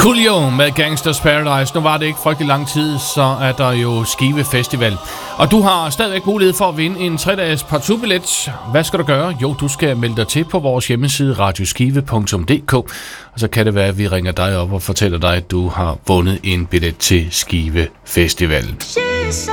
Coolio med Gangsters Paradise. Nu var det ikke frygtelig lang tid, så er der jo Skive Festival. Og du har stadigvæk mulighed for at vinde en 3-dages partout-billet. Hvad skal du gøre? Jo, du skal melde dig til på vores hjemmeside radioskive.dk. Og så kan det være, at vi ringer dig op og fortæller dig, at du har vundet en billet til Skive Festival.